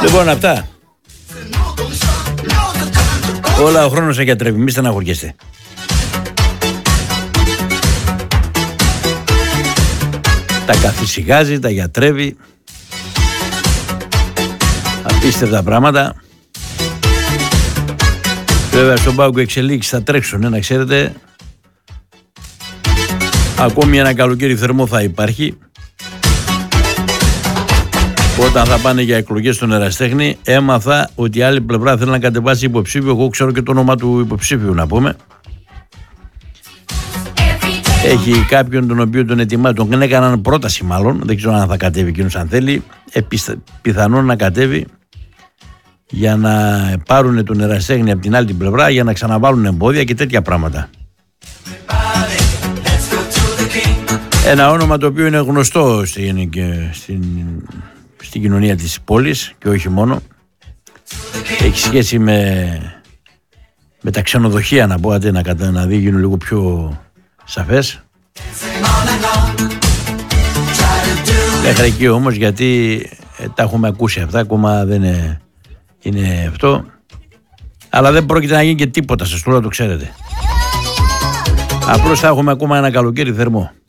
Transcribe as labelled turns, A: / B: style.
A: Λοιπόν, αυτά. Όλα ο χρόνος σε γιατρεύει, μη στεναχωριέστε. Τα καθησυχάζει, τα γιατρεύει. Απίστευτα πράγματα. Βέβαια στον πάγκο εξελίξεις θα τρέξουν, να ξέρετε. Ακόμη ένα καλοκαίρι θερμό θα υπάρχει. Όταν θα πάνε για εκλογές στον Εραστέχνη, έμαθα ότι η άλλη πλευρά θέλει να κατεβάσει υποψήφιο. Εγώ ξέρω και το όνομα του υποψήφιου, να πούμε. Έχει κάποιον τον οποίο τον ετοιμάζει, τον έκαναν πρόταση μάλλον. Δεν ξέρω αν θα κατέβει εκείνος αν θέλει. Πιθανόν να κατέβει για να πάρουν τον Εραστέχνη από την άλλη την πλευρά για να ξαναβάλουν εμπόδια και τέτοια πράγματα. Ένα όνομα το οποίο είναι γνωστό στην κοινωνία της πόλης και όχι μόνο. Έχει σχέση με τα ξενοδοχεία, να πω, να δει, γίνουν λίγο πιο σαφές. Μέχρι εκεί όμως, γιατί τα έχουμε ακούσει αυτά, ακόμα δεν είναι αυτό. Αλλά δεν πρόκειται να γίνει και τίποτα, σας το λέω, το ξέρετε. Απλώς θα έχουμε ακόμα ένα καλοκαίρι θερμό.